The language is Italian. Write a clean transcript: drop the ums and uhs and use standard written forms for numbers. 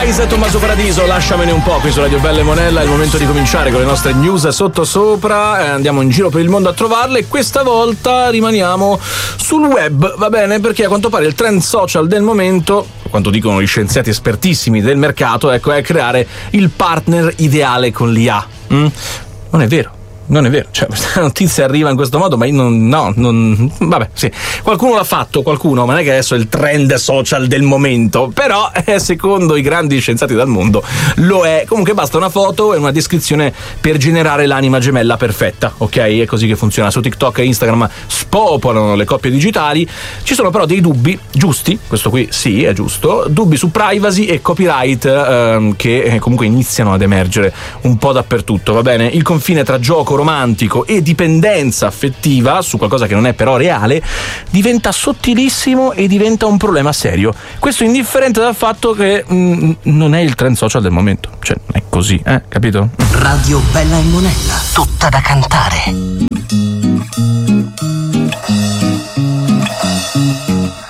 Guys, Tommaso Paradiso, lasciamene un po' qui su Radio Bella e Monella. È il momento di cominciare con le nostre news sottosopra. Andiamo in giro per il mondo a trovarle e questa volta rimaniamo sul web, va bene? Perché a quanto pare il trend social del momento, quanto dicono gli scienziati espertissimi del mercato, ecco, è creare il partner ideale con l'IA. Non è vero. Non è vero, cioè questa notizia arriva in questo modo, ma io vabbè, sì, qualcuno l'ha fatto, ma non è che adesso è il trend social del momento, però secondo i grandi scienziati del mondo lo è. Comunque basta una foto e una descrizione per generare l'anima gemella perfetta, ok? È così che funziona. Su TikTok e Instagram spopolano le coppie digitali. Ci sono però dei dubbi giusti, questo qui sì, è giusto, dubbi su privacy e copyright che comunque iniziano ad emergere un po' dappertutto, va bene? Il confine tra gioco romantico e dipendenza affettiva su qualcosa che non è però reale diventa sottilissimo e diventa un problema serio. Questo indifferente dal fatto che non è il trend social del momento, cioè è così, capito? Radio Bella e Monella, tutta da cantare.